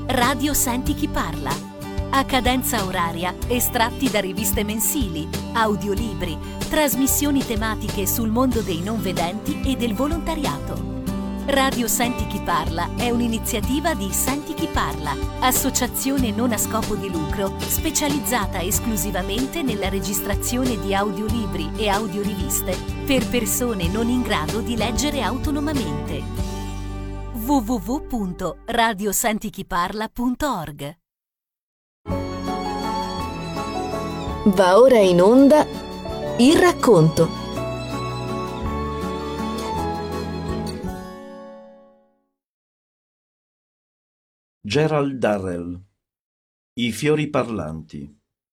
Radio Senti chi parla. A cadenza oraria, estratti da riviste mensili, audiolibri, trasmissioni tematiche sul mondo dei non vedenti e del volontariato. Radio Senti chi parla è un'iniziativa di Senti chi parla, associazione non a scopo di lucro specializzata esclusivamente nella registrazione di audiolibri e audioriviste per persone non in grado di leggere autonomamente. www.radiosentichiparla.org. Va ora in onda il racconto. Gerald Darrell. I fiori parlanti.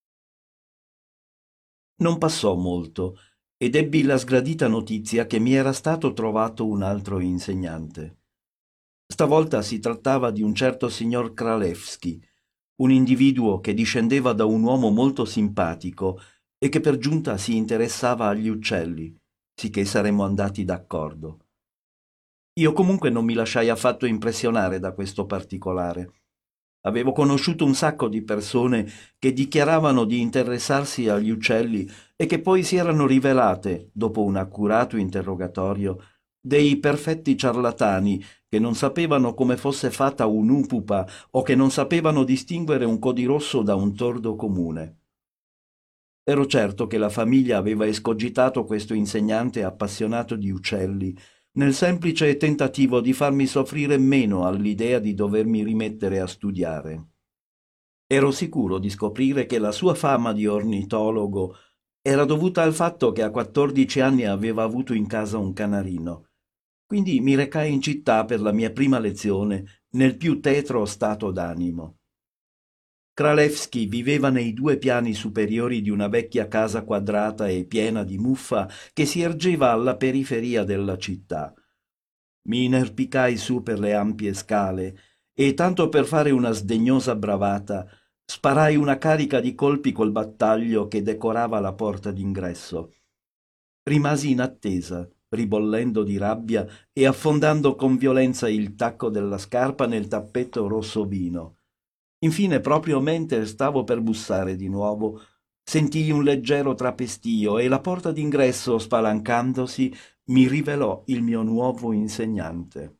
Non passò molto ed ebbi la sgradita notizia che mi era stato trovato un altro insegnante. Stavolta si trattava di un certo signor Kralewski, un individuo che discendeva da un uomo molto simpatico e che per giunta si interessava agli uccelli, sicché saremmo andati d'accordo. Io comunque non mi lasciai affatto impressionare da questo particolare. Avevo conosciuto un sacco di persone che dichiaravano di interessarsi agli uccelli e che poi si erano rivelate, dopo un accurato interrogatorio, dei perfetti ciarlatani che non sapevano come fosse fatta un'upupa o che non sapevano distinguere un codirosso da un tordo comune. Ero certo che la famiglia aveva escogitato questo insegnante appassionato di uccelli nel semplice tentativo di farmi soffrire meno all'idea di dovermi rimettere a studiare. Ero sicuro di scoprire che la sua fama di ornitologo era dovuta al fatto che a 14 anni aveva avuto in casa un canarino. Quindi mi recai in città per la mia prima lezione nel più tetro stato d'animo. Kralewski viveva nei 2 piani superiori di una vecchia casa quadrata e piena di muffa che si ergeva alla periferia della città. Mi inerpicai su per le ampie scale e, tanto per fare una sdegnosa bravata, sparai una carica di colpi col battaglio che decorava la porta d'ingresso. Rimasi in attesa, ribollendo di rabbia e affondando con violenza il tacco della scarpa nel tappetto rosso vino. Infine, proprio mentre stavo per bussare di nuovo, sentii un leggero trapestio e la porta d'ingresso, spalancandosi, mi rivelò il mio nuovo insegnante.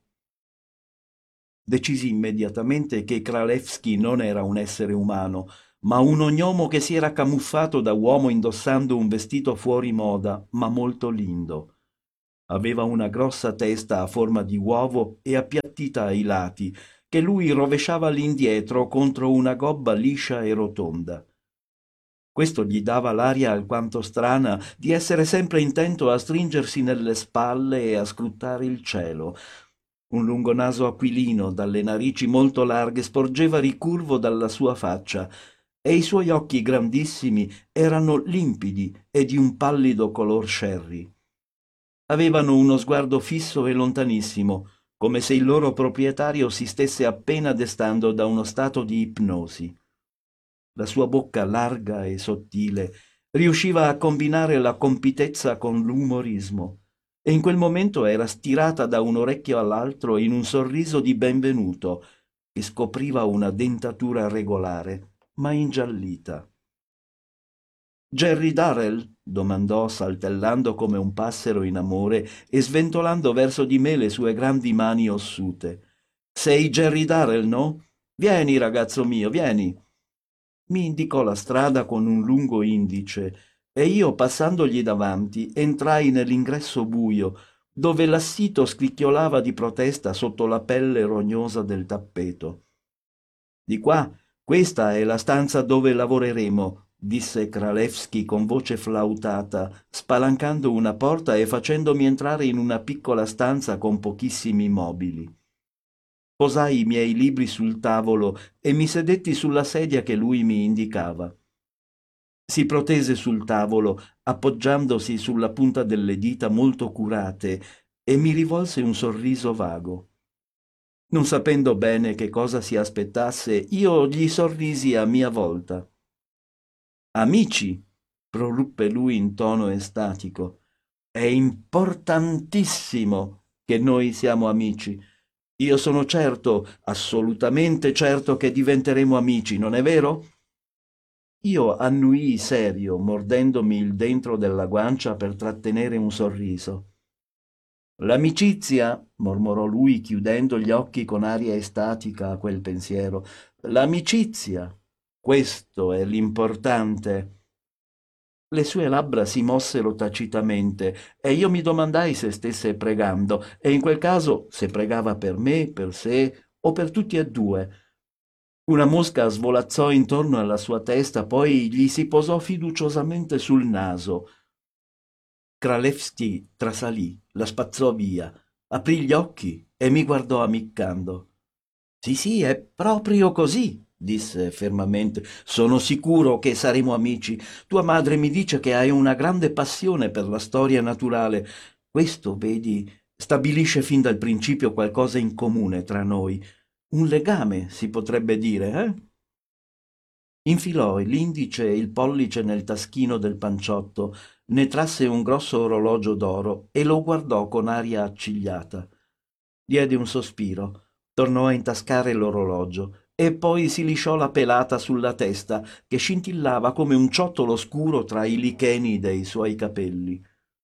Decisi immediatamente che Kralewski non era un essere umano, ma un ognomo che si era camuffato da uomo indossando un vestito fuori moda, ma molto lindo. Aveva una grossa testa a forma di uovo e appiattita ai lati, che lui rovesciava all'indietro contro una gobba liscia e rotonda. Questo gli dava l'aria alquanto strana di essere sempre intento a stringersi nelle spalle e a scrutare il cielo. Un lungo naso aquilino dalle narici molto larghe sporgeva ricurvo dalla sua faccia e i suoi occhi grandissimi erano limpidi e di un pallido color sherry. Avevano uno sguardo fisso e lontanissimo, come se il loro proprietario si stesse appena destando da uno stato di ipnosi. La sua bocca larga e sottile riusciva a combinare la compitezza con l'umorismo e in quel momento era stirata da un orecchio all'altro in un sorriso di benvenuto che scopriva una dentatura regolare, ma ingiallita. «Jerry Darrell?» domandò, saltellando come un passero in amore e sventolando verso di me le sue grandi mani ossute. «Sei Jerry Darrell, no? Vieni, ragazzo mio, vieni!» Mi indicò la strada con un lungo indice e io, passandogli davanti, entrai nell'ingresso buio, dove l'assito scricchiolava di protesta sotto la pelle rognosa del tappeto. «Di qua, questa è la stanza dove lavoreremo», disse Kralewski con voce flautata, spalancando una porta e facendomi entrare in una piccola stanza con pochissimi mobili. Posai i miei libri sul tavolo e mi sedetti sulla sedia che lui mi indicava. Si protese sul tavolo, appoggiandosi sulla punta delle dita molto curate, e mi rivolse un sorriso vago. Non sapendo bene che cosa si aspettasse, io gli sorrisi a mia volta. «Amici», proruppe lui in tono estatico, «è importantissimo che noi siamo amici. Io sono certo, assolutamente certo che diventeremo amici, non è vero? Io annuii serio, mordendomi il dentro della guancia per trattenere un sorriso. L'amicizia, mormorò lui chiudendo gli occhi con aria estatica a quel pensiero, l'amicizia, questo è l'importante. Le sue labbra si mossero tacitamente e io mi domandai se stesse pregando e in quel caso se pregava per me, per sé o per tutti e due. Una mosca svolazzò intorno alla sua testa, poi gli si posò fiduciosamente sul naso. Kralevski trasalì, la spazzò via, aprì gli occhi e mi guardò ammiccando. Sì, sì, è proprio così, disse fermamente. Sono sicuro che saremo amici. Tua madre mi dice che hai una grande passione per la storia naturale. Questo, vedi, stabilisce fin dal principio qualcosa in comune tra noi. Un legame, si potrebbe dire, eh? Infilò l'indice e il pollice nel taschino del panciotto, ne trasse un grosso orologio d'oro e lo guardò con aria accigliata. Diede un sospiro, tornò a intascare l'orologio e poi si lisciò la pelata sulla testa che scintillava come un ciottolo scuro tra i licheni dei suoi capelli.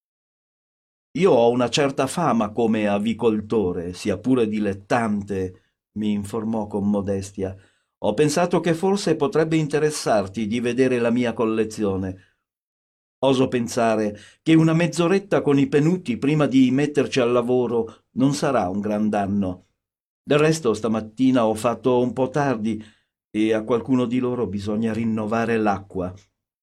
Io ho una certa fama come avicoltore, sia pure dilettante, mi informò con modestia. Ho pensato che forse potrebbe interessarti di vedere la mia collezione. Oso pensare che una mezz'oretta con i penuti prima di metterci al lavoro non sarà un gran danno. Del resto stamattina ho fatto un po' tardi e a qualcuno di loro bisogna rinnovare l'acqua.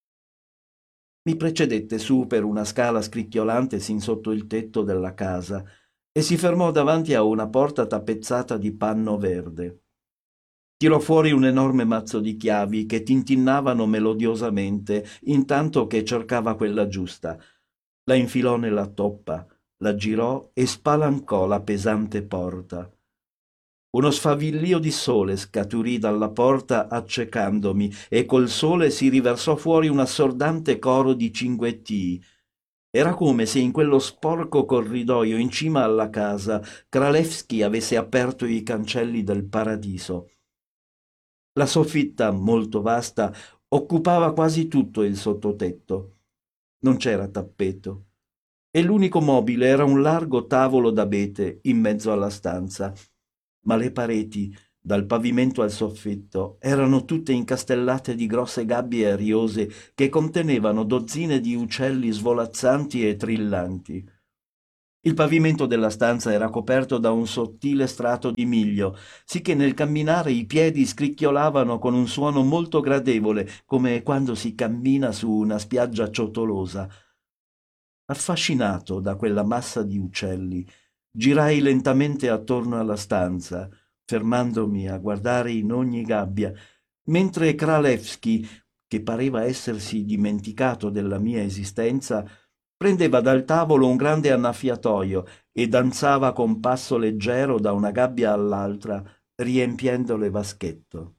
Mi precedette su per una scala scricchiolante sin sotto il tetto della casa e si fermò davanti a una porta tappezzata di panno verde. Tirò fuori un enorme mazzo di chiavi che tintinnavano melodiosamente intanto che cercava quella giusta. La infilò nella toppa, la girò e spalancò la pesante porta. Uno sfavillio di sole scaturì dalla porta accecandomi e col sole si riversò fuori un assordante coro di cinguettii. Era come se in quello sporco corridoio in cima alla casa Kralevski avesse aperto i cancelli del paradiso. La soffitta, molto vasta, occupava quasi tutto il sottotetto. Non c'era tappeto e l'unico mobile era un largo tavolo d'abete in mezzo alla stanza, ma le pareti, dal pavimento al soffitto, erano tutte incastellate di grosse gabbie ariose che contenevano dozzine di uccelli svolazzanti e trillanti. Il pavimento della stanza era coperto da un sottile strato di miglio, sicché nel camminare i piedi scricchiolavano con un suono molto gradevole, come quando si cammina su una spiaggia ciottolosa. Affascinato da quella massa di uccelli, girai lentamente attorno alla stanza, fermandomi a guardare in ogni gabbia, mentre Kralevski, che pareva essersi dimenticato della mia esistenza, prendeva dal tavolo un grande annaffiatoio e danzava con passo leggero da una gabbia all'altra, riempiendo le vaschetto.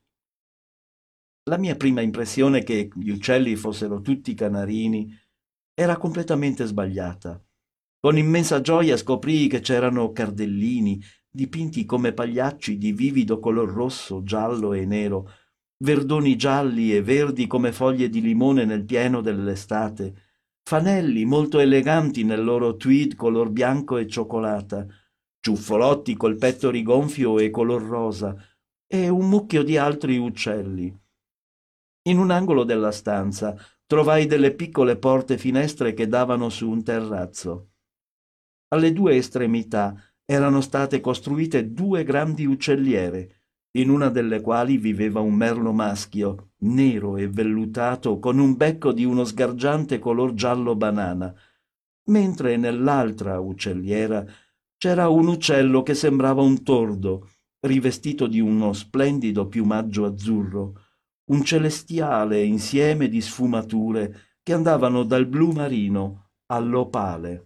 La mia prima impressione che gli uccelli fossero tutti canarini era completamente sbagliata. Con immensa gioia scoprii che c'erano cardellini, dipinti come pagliacci di vivido color rosso, giallo e nero, verdoni gialli e verdi come foglie di limone nel pieno dell'estate, fanelli molto eleganti nel loro tweed color bianco e cioccolata, ciuffolotti col petto rigonfio e color rosa, e un mucchio di altri uccelli. In un angolo della stanza trovai delle piccole porte finestre che davano su un terrazzo. Alle due estremità erano state costruite due grandi uccelliere, in una delle quali viveva un merlo maschio, nero e vellutato, con un becco di uno sgargiante color giallo banana, mentre nell'altra uccelliera c'era un uccello che sembrava un tordo, rivestito di uno splendido piumaggio azzurro, un celestiale insieme di sfumature che andavano dal blu marino all'opale.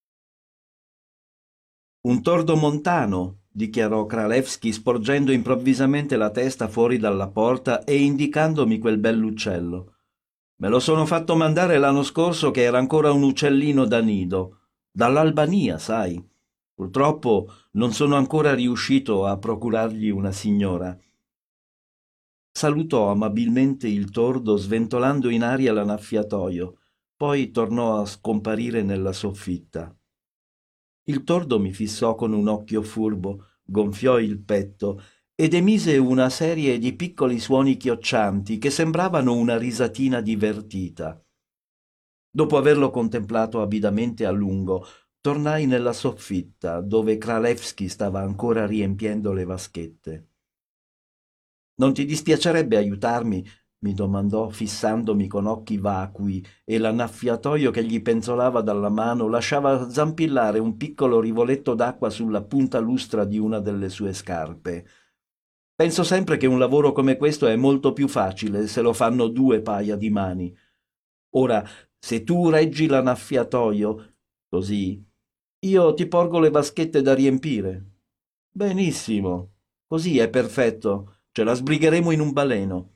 Un tordo montano, dichiarò Kralevski sporgendo improvvisamente la testa fuori dalla porta e indicandomi quel bell'uccello. Me lo sono fatto mandare l'anno scorso che era ancora un uccellino da nido. Dall'Albania, sai. Purtroppo non sono ancora riuscito a procurargli una signora. Salutò amabilmente il tordo sventolando in aria l'annaffiatoio, poi tornò a scomparire nella soffitta. Il tordo mi fissò con un occhio furbo, gonfiò il petto ed emise una serie di piccoli suoni chioccianti che sembravano una risatina divertita. Dopo averlo contemplato avidamente a lungo, tornai nella soffitta, dove Kralewski stava ancora riempiendo le vaschette. «Non ti dispiacerebbe aiutarmi?» mi domandò, fissandomi con occhi vacui, e l'annaffiatoio che gli penzolava dalla mano lasciava zampillare un piccolo rivoletto d'acqua sulla punta lustra di una delle sue scarpe. «Penso sempre che un lavoro come questo è molto più facile se lo fanno 2 paia di mani. Ora, se tu reggi l'annaffiatoio, così, io ti porgo le vaschette da riempire». «Benissimo, così è perfetto. Ce la sbrigheremo in un baleno».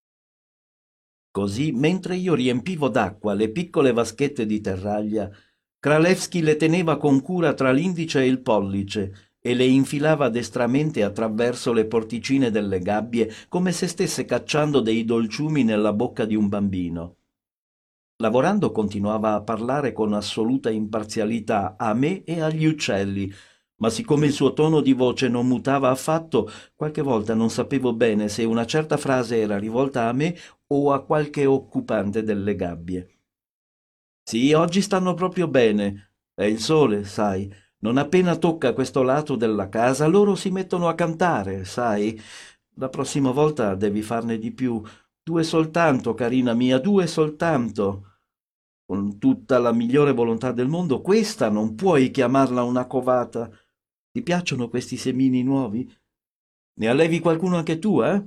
Così, mentre io riempivo d'acqua le piccole vaschette di terraglia, Kralewski le teneva con cura tra l'indice e il pollice e le infilava destramente attraverso le porticine delle gabbie come se stesse cacciando dei dolciumi nella bocca di un bambino. Lavorando continuava a parlare con assoluta imparzialità a me e agli uccelli, ma siccome il suo tono di voce non mutava affatto, qualche volta non sapevo bene se una certa frase era rivolta a me o a qualche occupante delle gabbie. «Sì, oggi stanno proprio bene. È il sole, sai. Non appena tocca questo lato della casa, loro si mettono a cantare, sai. La prossima volta devi farne di più. 2 soltanto, carina mia, 2 soltanto. Con tutta la migliore volontà del mondo, questa non puoi chiamarla una covata. Ti piacciono questi semini nuovi? Ne allevi qualcuno anche tu, eh?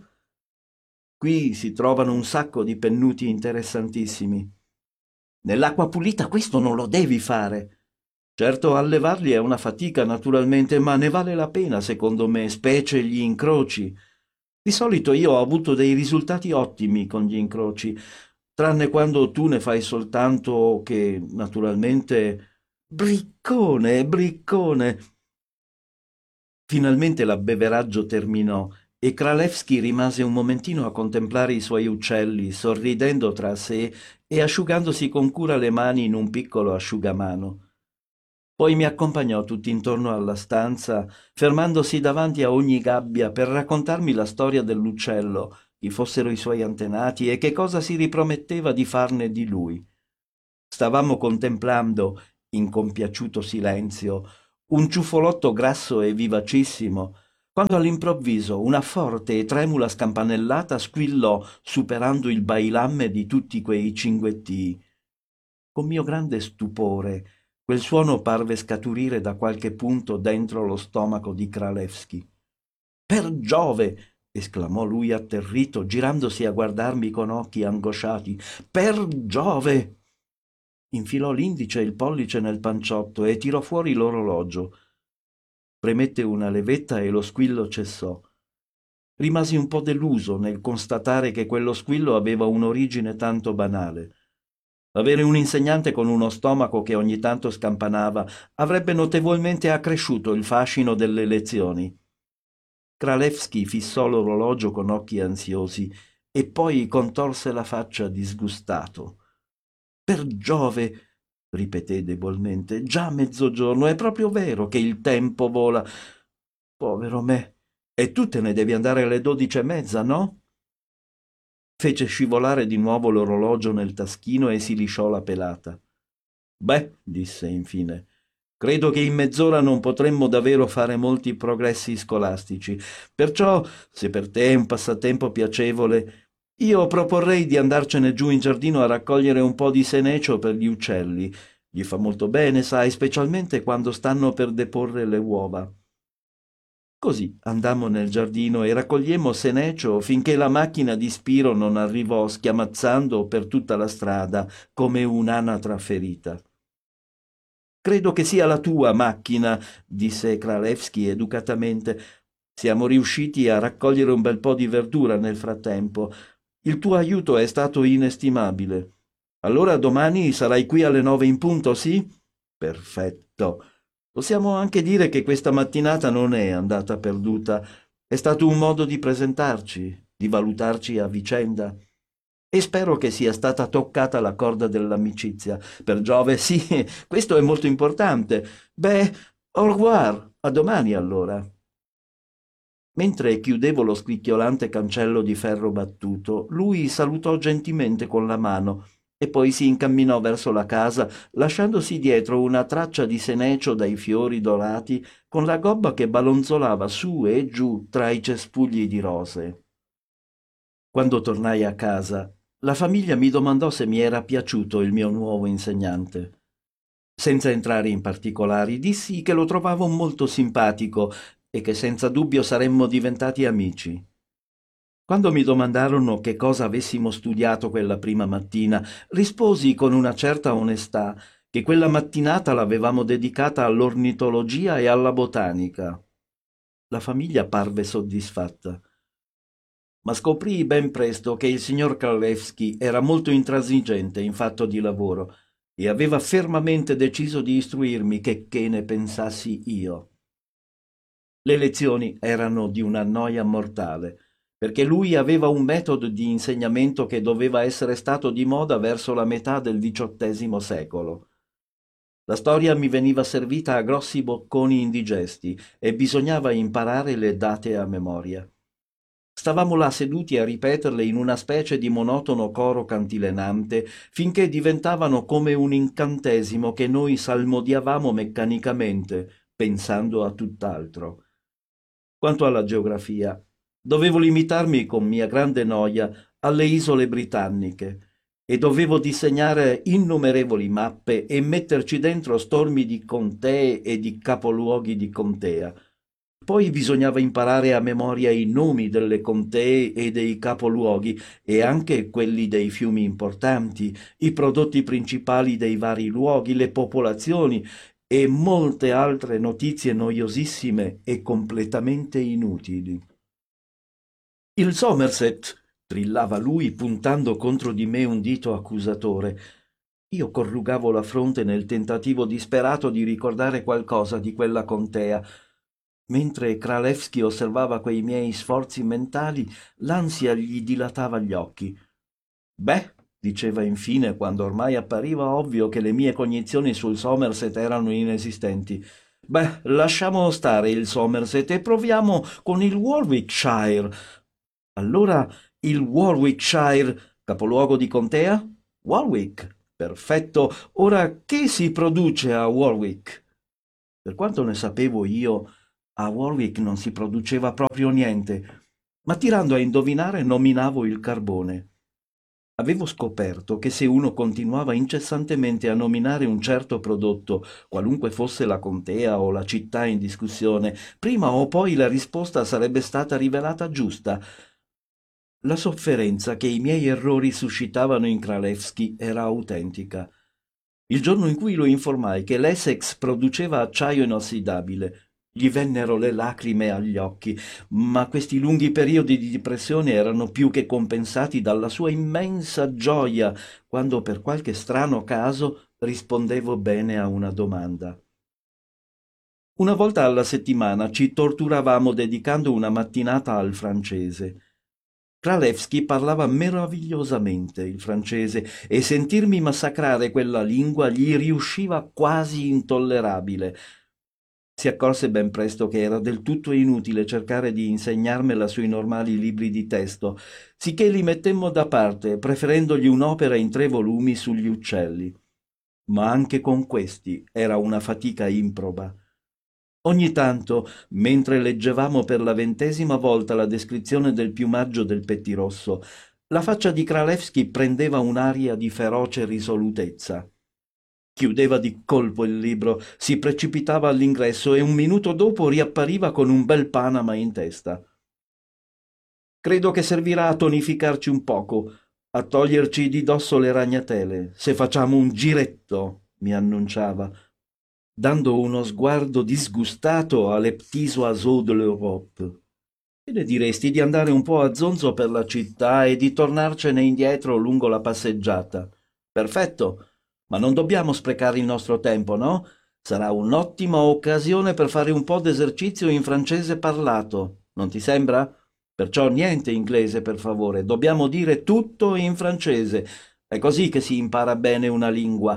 Qui si trovano un sacco di pennuti interessantissimi. Nell'acqua pulita questo non lo devi fare. Certo, allevarli è una fatica, naturalmente, ma ne vale la pena, secondo me, specie gli incroci. Di solito io ho avuto dei risultati ottimi con gli incroci, tranne quando tu ne fai soltanto che, naturalmente... Briccone, briccone! Finalmente l'abbeveraggio terminò e Kralewski rimase un momentino a contemplare i suoi uccelli, sorridendo tra sé e asciugandosi con cura le mani in un piccolo asciugamano. Poi mi accompagnò tutt'intorno alla stanza, fermandosi davanti a ogni gabbia per raccontarmi la storia dell'uccello, chi fossero i suoi antenati e che cosa si riprometteva di farne di lui. Stavamo contemplando, in compiaciuto silenzio, un ciuffolotto grasso e vivacissimo, quando all'improvviso una forte e tremula scampanellata squillò, superando il bailamme di tutti quei cinguettii. Con mio grande stupore, quel suono parve scaturire da qualche punto dentro lo stomaco di Kralewski. «Per Giove!» esclamò lui atterrito, girandosi a guardarmi con occhi angosciati. «Per Giove!» Infilò l'indice e il pollice nel panciotto e tirò fuori l'orologio. Premette una levetta e lo squillo cessò. Rimasi un po' deluso nel constatare che quello squillo aveva un'origine tanto banale. Avere un insegnante con uno stomaco che ogni tanto scampanava avrebbe notevolmente accresciuto il fascino delle lezioni. Kralewski fissò l'orologio con occhi ansiosi e poi contorse la faccia disgustato. «Per Giove!» ripeté debolmente. «Già mezzogiorno, è proprio vero che il tempo vola. Povero me! E tu te ne devi andare alle 12:30, no?» Fece scivolare di nuovo l'orologio nel taschino e si lisciò la pelata. «Beh», disse infine, «credo che in mezz'ora non potremmo davvero fare molti progressi scolastici. Perciò, se per te è un passatempo piacevole, io proporrei di andarcene giù in giardino a raccogliere un po' di senecio per gli uccelli. Gli fa molto bene, sai, specialmente quando stanno per deporre le uova». Così andammo nel giardino e raccogliemmo senecio finché la macchina di Spiro non arrivò schiamazzando per tutta la strada come un'anatra ferita. «Credo che sia la tua macchina», disse Kralewski educatamente. «Siamo riusciti a raccogliere un bel po' di verdura nel frattempo. Il tuo aiuto è stato inestimabile. Allora domani sarai qui alle 9 in punto, sì?» «Perfetto. Possiamo anche dire che questa mattinata non è andata perduta, è stato un modo di presentarci, di valutarci a vicenda. E spero che sia stata toccata la corda dell'amicizia. Per Giove, sì, questo è molto importante. Beh, au revoir, a domani allora. Mentre chiudevo lo scricchiolante cancello di ferro battuto, lui salutò gentilmente con la mano e poi si incamminò verso la casa, lasciandosi dietro una traccia di senecio dai fiori dorati, con la gobba che ballonzolava su e giù tra i cespugli di rose. Quando tornai a casa, la famiglia mi domandò se mi era piaciuto il mio nuovo insegnante. Senza entrare in particolari, dissi che lo trovavo molto simpatico e che senza dubbio saremmo diventati amici. Quando mi domandarono che cosa avessimo studiato quella prima mattina, risposi con una certa onestà che quella mattinata l'avevamo dedicata all'ornitologia e alla botanica. La famiglia parve soddisfatta, ma scoprii ben presto che il signor Kralewski era molto intransigente in fatto di lavoro e aveva fermamente deciso di istruirmi che ne pensassi io. Le lezioni erano di una noia mortale, perché lui aveva un metodo di insegnamento che doveva essere stato di moda verso la metà del XVIII secolo. La storia mi veniva servita a grossi bocconi indigesti e bisognava imparare le date a memoria. Stavamo là seduti a ripeterle in una specie di monotono coro cantilenante, finché diventavano come un incantesimo che noi salmodiavamo meccanicamente, pensando a tutt'altro. Quanto alla geografia, dovevo limitarmi con mia grande noia alle isole britanniche e dovevo disegnare innumerevoli mappe e metterci dentro stormi di contee e di capoluoghi di contea. Poi bisognava imparare a memoria i nomi delle contee e dei capoluoghi e anche quelli dei fiumi importanti, i prodotti principali dei vari luoghi, le popolazioni e molte altre notizie noiosissime e completamente inutili. Il Somerset, trillava lui puntando contro di me un dito accusatore. Io corrugavo la fronte nel tentativo disperato di ricordare qualcosa di quella contea. Mentre Kralewski osservava quei miei sforzi mentali, l'ansia gli dilatava gli occhi. Beh, diceva infine, quando ormai appariva ovvio che le mie cognizioni sul Somerset erano inesistenti. Beh, lasciamo stare il Somerset e proviamo con il Warwickshire. Allora, il Warwickshire, capoluogo di contea? Warwick. Perfetto. Ora, che si produce a Warwick? Per quanto ne sapevo io, a Warwick non si produceva proprio niente, ma tirando a indovinare nominavo il carbone. Avevo scoperto che se uno continuava incessantemente a nominare un certo prodotto, qualunque fosse la contea o la città in discussione, prima o poi la risposta sarebbe stata rivelata giusta. La sofferenza che i miei errori suscitavano in Kralewski era autentica. Il giorno in cui lo informai che l'Essex produceva acciaio inossidabile, gli vennero le lacrime agli occhi, ma questi lunghi periodi di depressione erano più che compensati dalla sua immensa gioia quando per qualche strano caso rispondevo bene a una domanda. Una volta alla settimana ci torturavamo dedicando una mattinata al francese. Kralewski parlava meravigliosamente il francese e sentirmi massacrare quella lingua gli riusciva quasi intollerabile. Si accorse ben presto che era del tutto inutile cercare di insegnarmela sui normali libri di testo, sicché li mettemmo da parte, preferendogli un'opera in 3 volumi sugli uccelli. Ma anche con questi era una fatica improba. Ogni tanto, mentre leggevamo per la 20ª volta la descrizione del piumaggio del pettirosso, la faccia di Kralewski prendeva un'aria di feroce risolutezza. Chiudeva di colpo il libro, si precipitava all'ingresso e un minuto dopo riappariva con un bel Panama in testa. Credo che servirà a tonificarci un poco, a toglierci di dosso le ragnatele, se facciamo un giretto, mi annunciava, dando uno sguardo disgustato alle petits oiseaux de l'Europe. Che ne diresti di andare un po' a zonzo per la città e di tornarcene indietro lungo la passeggiata? Perfetto, ma non dobbiamo sprecare il nostro tempo, no? Sarà un'ottima occasione per fare un po' d'esercizio in francese parlato, non ti sembra? Perciò niente inglese, per favore, dobbiamo dire tutto in francese. È così che si impara bene una lingua.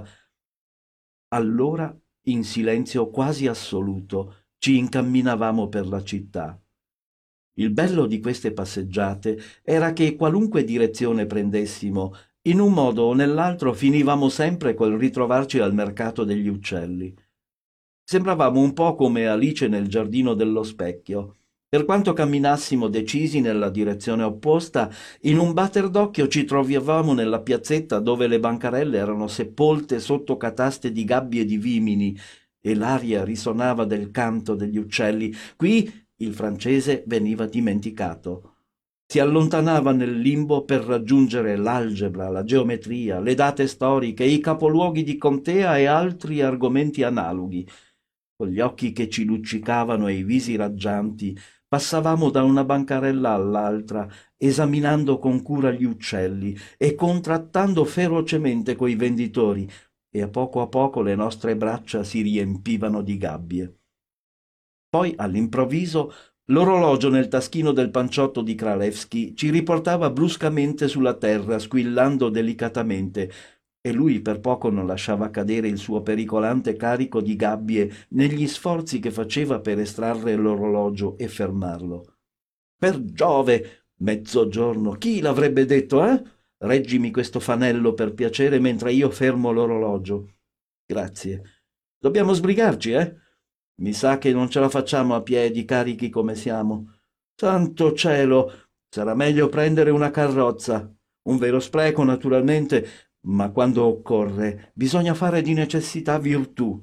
Allora, in silenzio quasi assoluto, ci incamminavamo per la città. Il bello di queste passeggiate era che qualunque direzione prendessimo, in un modo o nell'altro finivamo sempre col ritrovarci al mercato degli uccelli. Sembravamo un po' come Alice nel giardino dello specchio. Per quanto camminassimo decisi nella direzione opposta, in un batter d'occhio ci trovavamo nella piazzetta dove le bancarelle erano sepolte sotto cataste di gabbie di vimini e l'aria risonava del canto degli uccelli. Qui il francese veniva dimenticato. Si allontanava nel limbo per raggiungere l'algebra, la geometria, le date storiche, i capoluoghi di contea e altri argomenti analoghi. Con gli occhi che ci luccicavano e i visi raggianti, passavamo da una bancarella all'altra, esaminando con cura gli uccelli e contrattando ferocemente coi venditori, e a poco le nostre braccia si riempivano di gabbie. Poi, all'improvviso, l'orologio nel taschino del panciotto di Kralewski ci riportava bruscamente sulla terra, squillando delicatamente, e lui per poco non lasciava cadere il suo pericolante carico di gabbie negli sforzi che faceva per estrarre l'orologio e fermarlo. Per Giove! Mezzogiorno! Chi l'avrebbe detto, eh? Reggimi questo fanello per piacere mentre io fermo l'orologio. Grazie. Dobbiamo sbrigarci, eh? Mi sa che non ce la facciamo a piedi, carichi come siamo. Santo cielo! Sarà meglio prendere una carrozza. Un vero spreco, naturalmente, ma quando occorre bisogna fare di necessità virtù.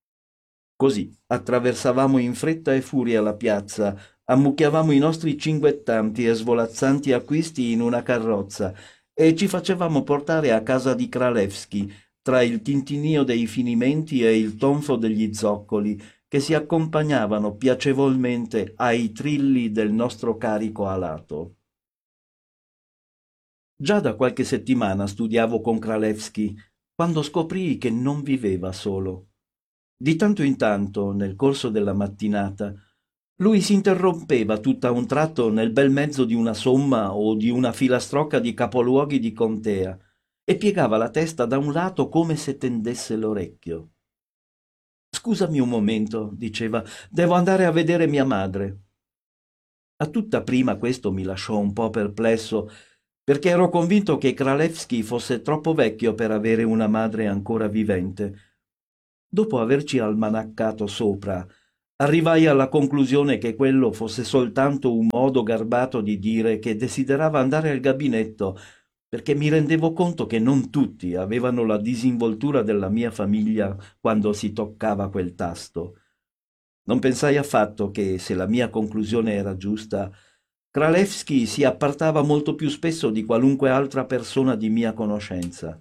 Così attraversavamo in fretta e furia la piazza, ammucchiavamo i nostri cinguettanti e svolazzanti acquisti in una carrozza e ci facevamo portare a casa di Kralewski, tra il tintinnio dei finimenti e il tonfo degli zoccoli, che si accompagnavano piacevolmente ai trilli del nostro carico alato. Già da qualche settimana studiavo con Kralewski, quando scoprii che non viveva solo. Di tanto in tanto, nel corso della mattinata, lui si interrompeva tutt'a un tratto nel bel mezzo di una somma o di una filastrocca di capoluoghi di contea e piegava la testa da un lato come se tendesse l'orecchio. «Scusami un momento», diceva, «devo andare a vedere mia madre». A tutta prima questo mi lasciò un po' perplesso, perché ero convinto che Kralewski fosse troppo vecchio per avere una madre ancora vivente. Dopo averci almanaccato sopra, arrivai alla conclusione che quello fosse soltanto un modo garbato di dire che desiderava andare al gabinetto, perché mi rendevo conto che non tutti avevano la disinvoltura della mia famiglia quando si toccava quel tasto. Non pensai affatto che, se la mia conclusione era giusta, Kralewski si appartava molto più spesso di qualunque altra persona di mia conoscenza.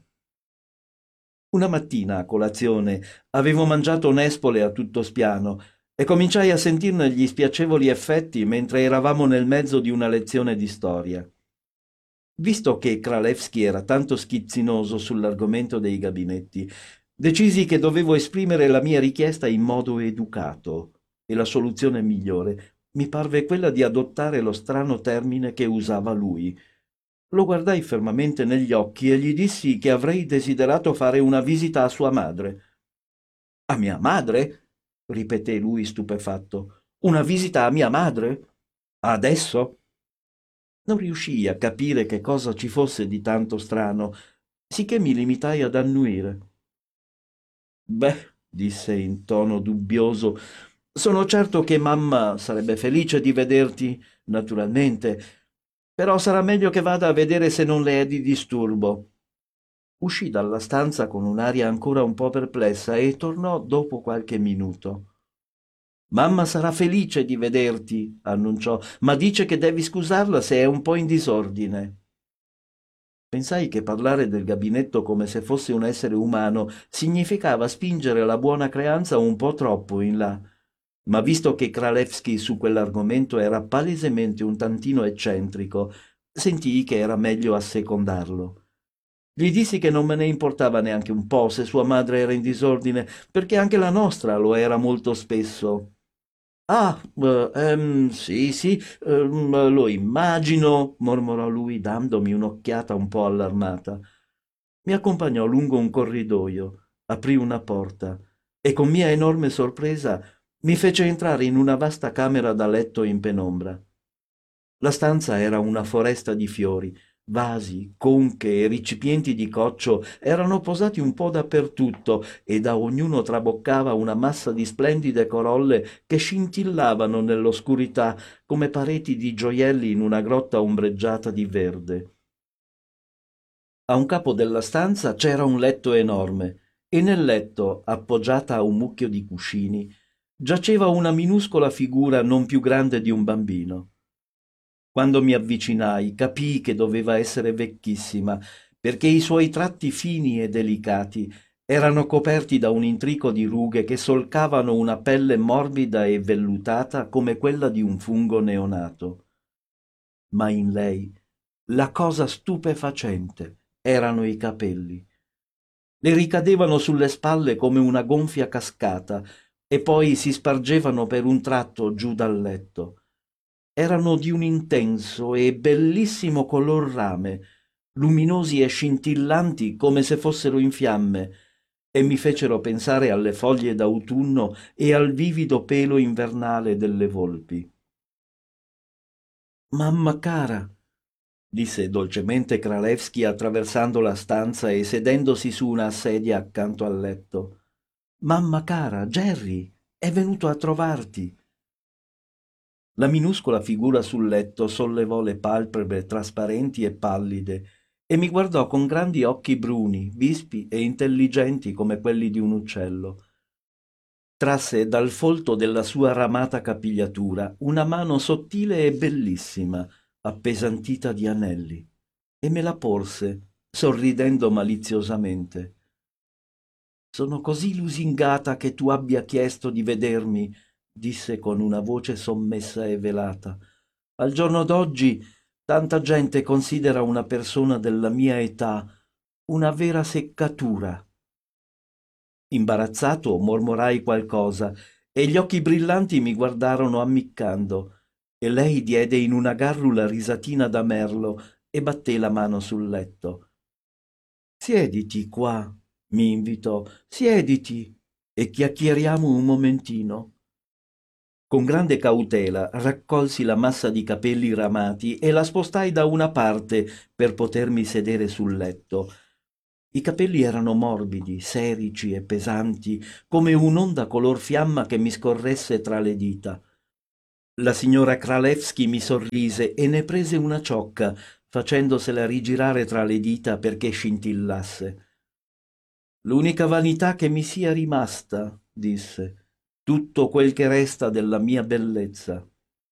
Una mattina a colazione avevo mangiato nespole a tutto spiano e cominciai a sentirne gli spiacevoli effetti mentre eravamo nel mezzo di una lezione di storia. Visto che Kralewski era tanto schizzinoso sull'argomento dei gabinetti, decisi che dovevo esprimere la mia richiesta in modo educato, e la soluzione migliore mi parve quella di adottare lo strano termine che usava lui. Lo guardai fermamente negli occhi e gli dissi che avrei desiderato fare una visita a sua madre. «A mia madre?» ripeté lui stupefatto. «Una visita a mia madre? Adesso?» Non riuscii a capire che cosa ci fosse di tanto strano, sicché mi limitai ad annuire. «Beh», disse in tono dubbioso, «sono certo che mamma sarebbe felice di vederti, naturalmente, però sarà meglio che vada a vedere se non le è di disturbo». Uscì dalla stanza con un'aria ancora un po' perplessa e tornò dopo qualche minuto. «Mamma sarà felice di vederti», annunciò, «ma dice che devi scusarla se è un po' in disordine». Pensai che parlare del gabinetto come se fosse un essere umano significava spingere la buona creanza un po' troppo in là, ma visto che Kralewski su quell'argomento era palesemente un tantino eccentrico, sentii che era meglio assecondarlo. Gli dissi che non me ne importava neanche un po' se sua madre era in disordine, perché anche la nostra lo era molto spesso. Ah, sì, sì, lo immagino, mormorò lui dandomi un'occhiata un po' allarmata. Mi accompagnò lungo un corridoio, aprì una porta e con mia enorme sorpresa mi fece entrare in una vasta camera da letto in penombra. La stanza era una foresta di fiori, vasi, conche e recipienti di coccio erano posati un po' dappertutto e da ognuno traboccava una massa di splendide corolle che scintillavano nell'oscurità come pareti di gioielli in una grotta ombreggiata di verde. A un capo della stanza c'era un letto enorme e nel letto, appoggiata a un mucchio di cuscini, giaceva una minuscola figura non più grande di un bambino. Quando mi avvicinai, capii che doveva essere vecchissima, perché i suoi tratti fini e delicati erano coperti da un intrico di rughe che solcavano una pelle morbida e vellutata come quella di un fungo neonato. Ma in lei la cosa stupefacente erano i capelli. Le ricadevano sulle spalle come una gonfia cascata e poi si spargevano per un tratto giù dal letto. Erano di un intenso e bellissimo color rame, luminosi e scintillanti come se fossero in fiamme, e mi fecero pensare alle foglie d'autunno e al vivido pelo invernale delle volpi. Mamma cara, disse dolcemente Kralewski attraversando la stanza e sedendosi su una sedia accanto al letto. Mamma cara, Jerry è venuto a trovarti. La minuscola figura sul letto sollevò le palpebre trasparenti e pallide e mi guardò con grandi occhi bruni, vispi e intelligenti come quelli di un uccello. Trasse dal folto della sua ramata capigliatura una mano sottile e bellissima, appesantita di anelli, e me la porse, sorridendo maliziosamente. Sono così lusingata che tu abbia chiesto di vedermi, disse con una voce sommessa e velata. Al giorno d'oggi tanta gente considera una persona della mia età una vera seccatura. Imbarazzato mormorai qualcosa e gli occhi brillanti mi guardarono ammiccando e lei diede in una garrula risatina da merlo e batté la mano sul letto. Siediti qua, mi invitò, siediti e chiacchieriamo un momentino. Con grande cautela raccolsi la massa di capelli ramati e la spostai da una parte per potermi sedere sul letto. I capelli erano morbidi, serici e pesanti, come un'onda color fiamma che mi scorresse tra le dita. La signora Kralewski mi sorrise e ne prese una ciocca, facendosela rigirare tra le dita perché scintillasse. L'unica vanità che mi sia rimasta, disse, tutto quel che resta della mia bellezza.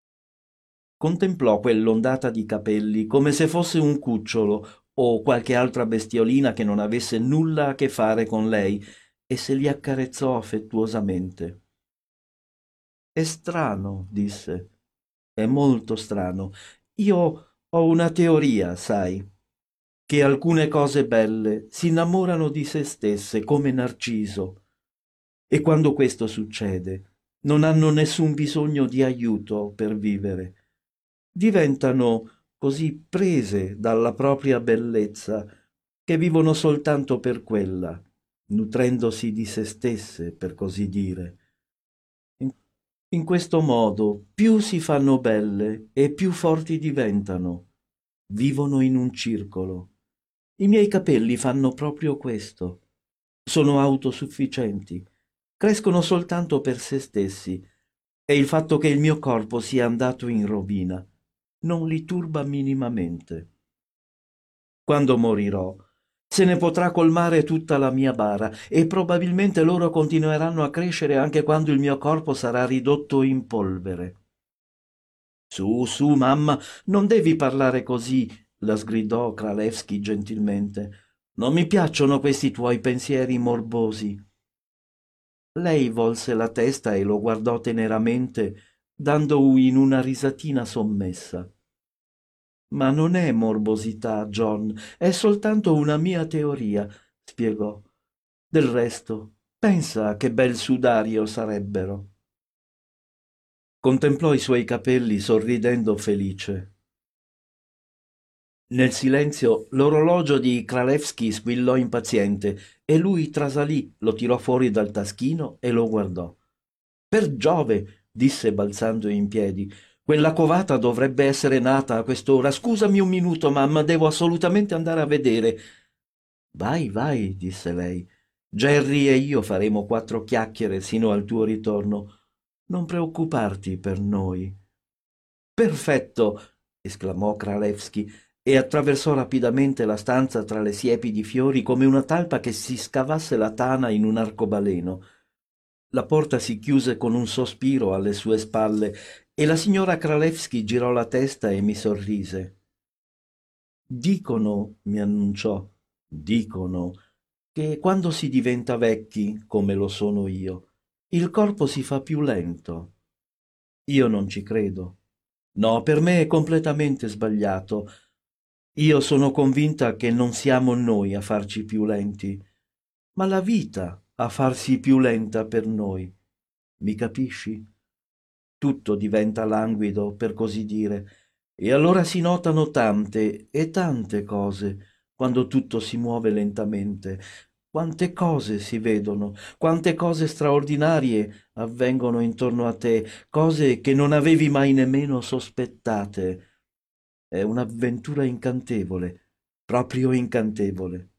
Contemplò quell'ondata di capelli come se fosse un cucciolo o qualche altra bestiolina che non avesse nulla a che fare con lei e se li accarezzò affettuosamente. È strano, disse, è molto strano. Io ho una teoria, sai, che alcune cose belle si innamorano di se stesse come Narciso e quando questo succede non hanno nessun bisogno di aiuto per vivere. Diventano così prese dalla propria bellezza che vivono soltanto per quella, nutrendosi di se stesse, per così dire. In, in questo modo più si fanno belle e più forti diventano. Vivono in un circolo. I miei capelli fanno proprio questo. Sono autosufficienti, crescono soltanto per se stessi e il fatto che il mio corpo sia andato in rovina non li turba minimamente. Quando morirò, se ne potrà colmare tutta la mia bara e probabilmente loro continueranno a crescere anche quando il mio corpo sarà ridotto in polvere. Su, su, mamma, non devi parlare così, la sgridò Kralewski gentilmente. Non mi piacciono questi tuoi pensieri morbosi. Lei volse la testa e lo guardò teneramente, dando in una risatina sommessa. Ma non è morbosità, John, è soltanto una mia teoria, spiegò. Del resto, pensa che bel sudario sarebbero. Contemplò i suoi capelli sorridendo felice. Nel silenzio l'orologio di Kralewski squillò impaziente e lui trasalì, lo tirò fuori dal taschino e lo guardò. Per Giove, disse balzando in piedi, quella covata dovrebbe essere nata a quest'ora. Scusami un minuto, mamma, devo assolutamente andare a vedere. Vai, vai, disse lei. Jerry e io faremo 4 chiacchiere sino al tuo ritorno. Non preoccuparti per noi. Perfetto, esclamò Kralewski e attraversò rapidamente la stanza tra le siepi di fiori come una talpa che si scavasse la tana in un arcobaleno. La porta si chiuse con un sospiro alle sue spalle e la signora Kralewski girò la testa e mi sorrise. Dicono, mi annunciò, dicono che quando si diventa vecchi, come lo sono io, il corpo si fa più lento. Io non ci credo. No, per me è completamente sbagliato. Io sono convinta che non siamo noi a farci più lenti, ma la vita a farsi più lenta per noi. Mi capisci? Tutto diventa languido, per così dire, e allora si notano tante e tante cose quando tutto si muove lentamente. Quante cose si vedono, quante cose straordinarie avvengono intorno a te, cose che non avevi mai nemmeno sospettate. È un'avventura incantevole, proprio incantevole.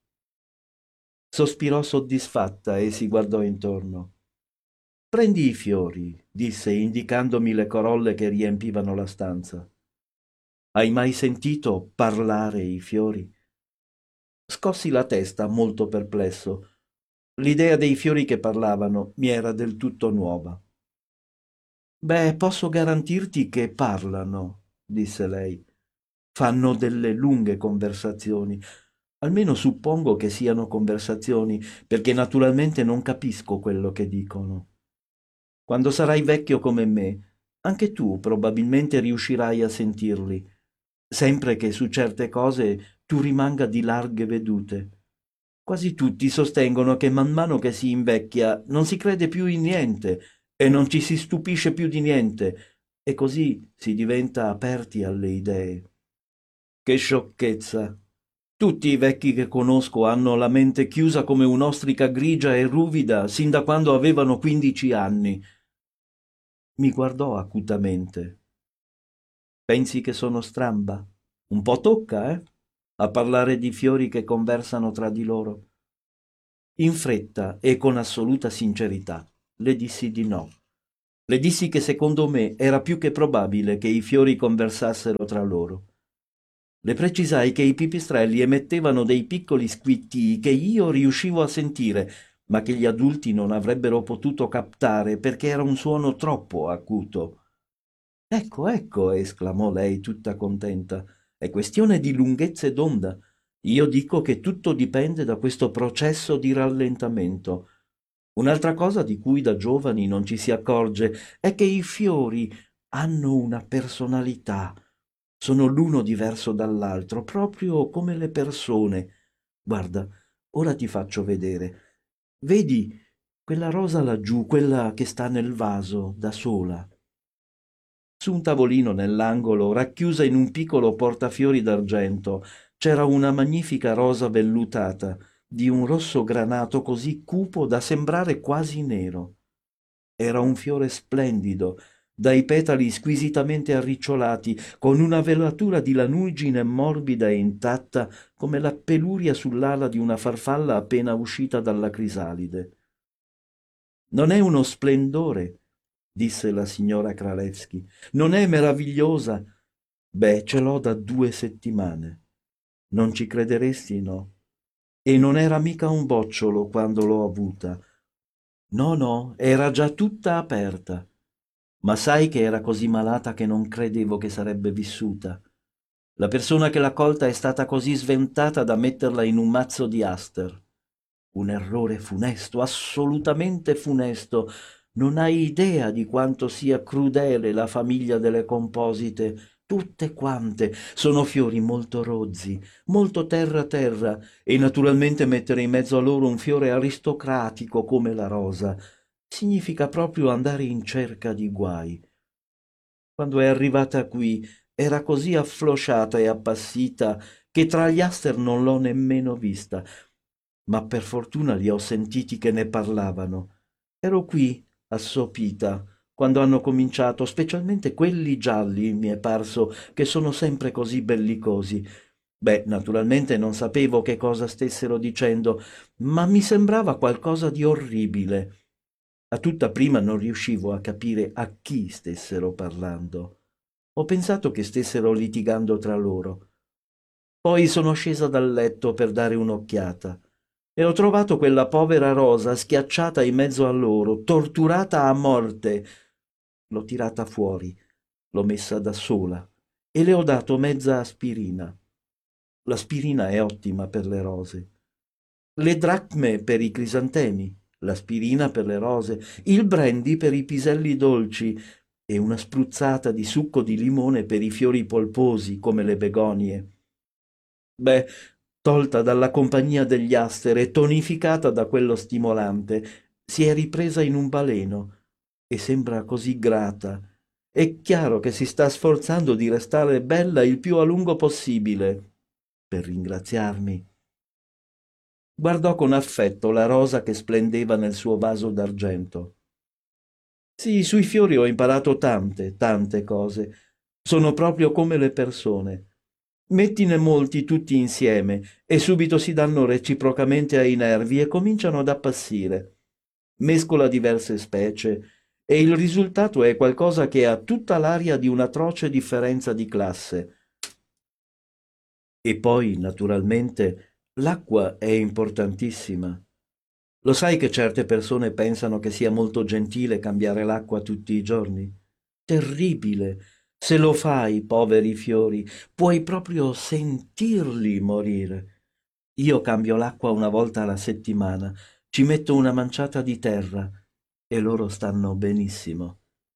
Sospirò soddisfatta e si guardò intorno. Prendi i fiori, disse, indicandomi le corolle che riempivano la stanza. Hai mai sentito parlare i fiori? Scossi la testa, molto perplesso. L'idea dei fiori che parlavano mi era del tutto nuova. Beh, posso garantirti che parlano, disse lei. Fanno delle lunghe conversazioni. Almeno suppongo che siano conversazioni, perché naturalmente non capisco quello che dicono. Quando sarai vecchio come me, anche tu probabilmente riuscirai a sentirli, sempre che su certe cose tu rimanga di larghe vedute. Quasi tutti sostengono che man mano che si invecchia non si crede più in niente e non ci si stupisce più di niente, e così si diventa aperti alle idee. Che sciocchezza! Tutti i vecchi che conosco hanno la mente chiusa come un'ostrica grigia e ruvida sin da quando avevano 15 anni. Mi guardò acutamente. Pensi che sono stramba? Un po' tocca, eh? A parlare di fiori che conversano tra di loro. In fretta e con assoluta sincerità le dissi di no. Le dissi che secondo me era più che probabile che i fiori conversassero tra loro. Le precisai che i pipistrelli emettevano dei piccoli squittii che io riuscivo a sentire, ma che gli adulti non avrebbero potuto captare perché era un suono troppo acuto. Ecco, ecco, esclamò lei tutta contenta. È questione di lunghezze d'onda. Io dico che tutto dipende da questo processo di rallentamento. Un'altra cosa di cui da giovani non ci si accorge è che i fiori hanno una personalità. Sono l'uno diverso dall'altro, proprio come le persone. Guarda, ora ti faccio vedere. Vedi quella rosa laggiù, quella che sta nel vaso, da sola. Su un tavolino nell'angolo, racchiusa in un piccolo portafiori d'argento, c'era una magnifica rosa vellutata, di un rosso granato così cupo da sembrare quasi nero. Era un fiore splendido, dai petali squisitamente arricciolati, con una velatura di lanugine morbida e intatta come la peluria sull'ala di una farfalla appena uscita dalla crisalide. Non è uno splendore, disse la signora Kralewski. Non è meravigliosa? Beh, ce l'ho da 2 settimane. Non ci crederesti, no? E non era mica un bocciolo quando l'ho avuta. No, no, era già tutta aperta. Ma sai che era così malata che non credevo che sarebbe vissuta. La persona che l'ha colta è stata così sventata da metterla in un mazzo di aster. Un errore funesto, assolutamente funesto. Non hai idea di quanto sia crudele la famiglia delle composite, tutte quante. Sono fiori molto rozzi, molto terra e naturalmente mettere in mezzo a loro un fiore aristocratico come la rosa significa proprio andare in cerca di guai. Quando è arrivata qui era così afflosciata e appassita che tra gli aster non l'ho nemmeno vista, ma per fortuna li ho sentiti che ne parlavano. Ero qui, assopita, quando hanno cominciato, specialmente quelli gialli, mi è parso, che sono sempre così bellicosi. Beh, naturalmente non sapevo che cosa stessero dicendo, ma mi sembrava qualcosa di orribile. A tutta prima non riuscivo a capire a chi stessero parlando. Ho pensato che stessero litigando tra loro. Poi sono scesa dal letto per dare un'occhiata e ho trovato quella povera Rosa schiacciata in mezzo a loro, torturata a morte. L'ho tirata fuori, l'ho messa da sola e le ho dato mezza aspirina. L'aspirina è ottima per le rose. Le dracme per i crisantemi, l'aspirina per le rose, il brandy per i piselli dolci e una spruzzata di succo di limone per i fiori polposi come le begonie. Beh, tolta dalla compagnia degli aster e tonificata da quello stimolante, si è ripresa in un baleno e sembra così grata. È chiaro che si sta sforzando di restare bella il più a lungo possibile, per ringraziarmi. Guardò con affetto la rosa che splendeva nel suo vaso d'argento. Sì, sui fiori ho imparato tante cose. Sono proprio come le persone. Mettine molti tutti insieme e subito si danno reciprocamente ai nervi e cominciano ad appassire. Mescola diverse specie e il risultato è qualcosa che ha tutta l'aria di un'atroce differenza di classe. E poi, naturalmente, l'acqua è importantissima. Lo sai che certe persone pensano che sia molto gentile cambiare l'acqua tutti i giorni? Terribile! Se lo fai, poveri fiori, puoi proprio sentirli morire. Io cambio l'acqua una volta alla settimana, ci metto una manciata di terra e loro stanno benissimo.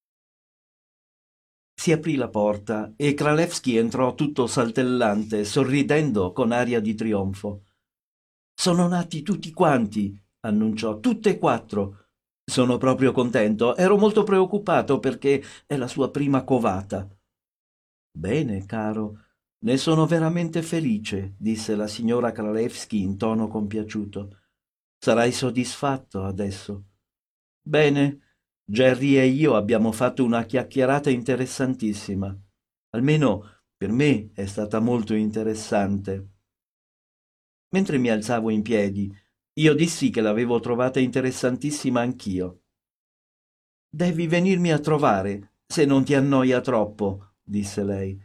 Si aprì la porta e Kralewski entrò tutto saltellante, sorridendo con aria di trionfo. «Sono nati tutti quanti», annunciò, «tutte e quattro. Sono proprio contento. Ero molto preoccupato perché è la sua prima covata». «Bene, caro, ne sono veramente felice», disse la signora Kralewski in tono compiaciuto. «Sarai soddisfatto adesso». «Bene, Jerry e io abbiamo fatto una chiacchierata interessantissima. Almeno per me è stata molto interessante». Mentre mi alzavo in piedi, io dissi che l'avevo trovata interessantissima anch'io. «Devi venirmi a trovare, se non ti annoia troppo», disse lei.